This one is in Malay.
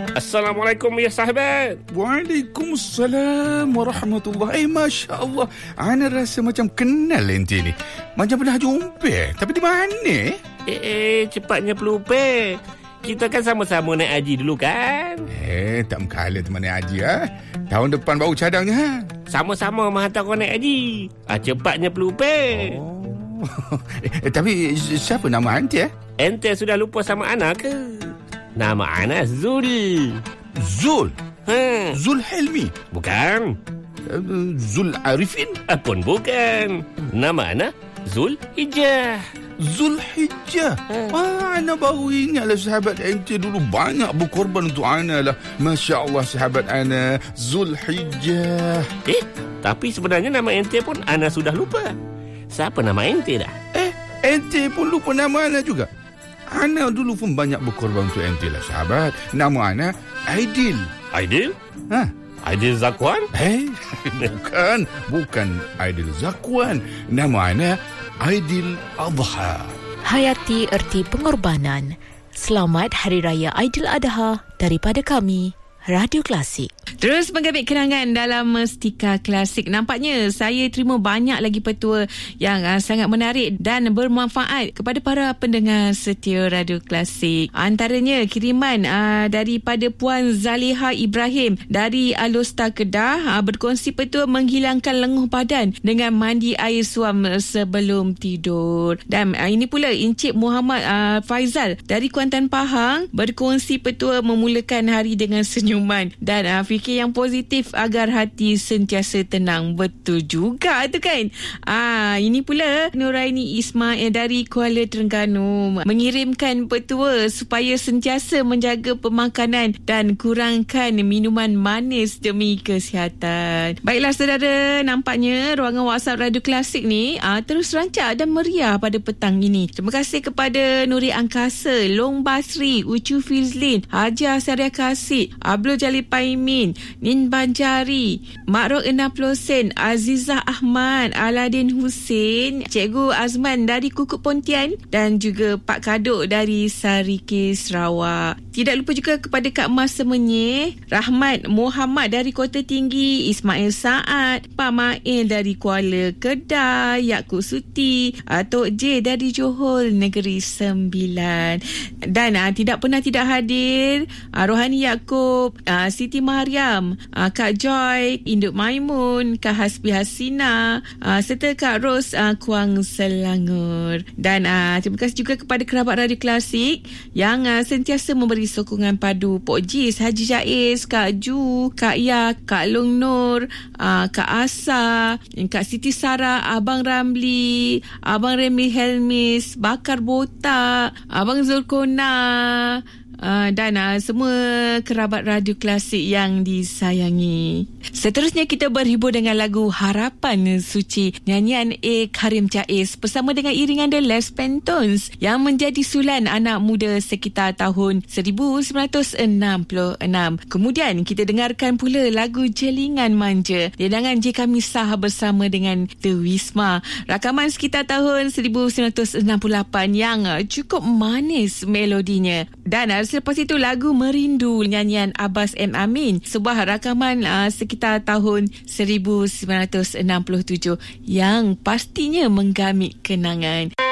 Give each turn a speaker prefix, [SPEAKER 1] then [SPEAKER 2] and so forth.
[SPEAKER 1] Assalamualaikum ya sahabat.
[SPEAKER 2] Waalaikumsalam warahmatullahi. Masya Allah, ana rasa macam kenal ente ni. Macam pernah jumpa. Tapi di mana?
[SPEAKER 1] Cepatnya pelupa. Kita kan sama-sama naik haji dulu kan?
[SPEAKER 2] Tak mengkala teman naik haji Tahun depan baru cadangnya
[SPEAKER 1] Sama-sama menghantar kau naik haji. Cepatnya pelupa.
[SPEAKER 2] Tapi siapa nama ente?
[SPEAKER 1] Ente sudah lupa sama Ana ke? Nama Ana Zul.
[SPEAKER 2] Zul? Zul Helmi?
[SPEAKER 1] Bukan.
[SPEAKER 2] Zul Arifin?
[SPEAKER 1] Pun bukan. Nama Ana Zul Hijjah.
[SPEAKER 2] Zul Hijjah? Ana baru ingatlah sahabat ente dulu banyak berkorban untuk Ana lah. Masya Allah sahabat Ana Zul Hijjah.
[SPEAKER 1] Tapi sebenarnya nama ente pun Ana sudah lupa. Siapa nama ente dah?
[SPEAKER 2] Ente pun lupa nama Ana juga? Ana dulu pun banyak berkorban untuk ente lah sahabat. Nama Ana Aidil.
[SPEAKER 1] Aidil? Aidil Zakwan?
[SPEAKER 2] Bukan Aidil Zakwan. Nama Ana Aidil Adha.
[SPEAKER 3] Hayati erti pengorbanan. Selamat Hari Raya Aidil Adha daripada kami, Radio Klasik.
[SPEAKER 4] Terus mengambil kenangan dalam Mestika Klasik. Nampaknya saya terima banyak lagi petua yang sangat menarik dan bermanfaat kepada para pendengar setia Radio Klasik. Antaranya kiriman daripada Puan Zaliha Ibrahim dari Alusta Kedah, berkongsi petua menghilangkan lenguh badan dengan mandi air suam sebelum tidur. Dan ini pula Encik Muhammad Faizal dari Kuantan Pahang berkongsi petua memulakan hari dengan senyuman dan fikir yang positif agar hati sentiasa tenang. Betul juga tu kan. Ini pula Nuraini Ismail dari Kuala Terengganu mengirimkan petua supaya sentiasa menjaga pemakanan dan kurangkan minuman manis demi kesihatan. Baiklah saudara, nampaknya ruangan WhatsApp Radio Klasik ni terus rancak dan meriah pada petang ini. Terima kasih kepada Nuri Angkasa, Long Basri, Ucu Fizlin, Haji Asaria Kasih, Abdul Jalil Paimin, Nin Banjari, Makrok 60 Sen, Azizah Ahmad, Aladin Hussein, Cikgu Azman dari Kukuk Pontian dan juga Pak Kadok dari Sarike Sarawak. Tidak lupa juga kepada Kak Mas Semenyih, Rahmat Muhammad dari Kota Tinggi, Ismail Saad, Pak Mail dari Kuala Kedah, Yaakob Suti, Tok J dari Johor Negeri Sembilan. Dan tidak pernah tidak hadir Rohani Yaakob, Siti Mariam, Kak Joy, Induk Maimun, Kak Hasbi Hasina, serta Kak Ros Kuang Selangor. Dan terima kasih juga kepada kerabat Radio Klasik yang sentiasa memberi sokongan padu. Pok Jis, Haji Jaiz, Kak Ju, Kak Ya, Kak Long Nur, Kak Asa, Kak Siti Sarah, Abang Ramli, Abang Remy Helmis, Bakar Botak, Abang Zulkona, dan semua kerabat Radio Klasik yang disayangi. Seterusnya kita berhibur dengan lagu Harapan Suci, nyanyian A. Karim Jaiz bersama dengan iringan The Les Pentones yang menjadi sulan anak muda sekitar tahun 1966. Kemudian kita dengarkan pula lagu Jelingan Manja, hidangan J. Kamisah bersama dengan The Wisma, rakaman sekitar tahun 1968 yang cukup manis melodinya. Dan selepas itu lagu Merindu, nyanyian Abbas M. Amin, sebuah rakaman sekitar tahun 1967 yang pastinya menggamit kenangan.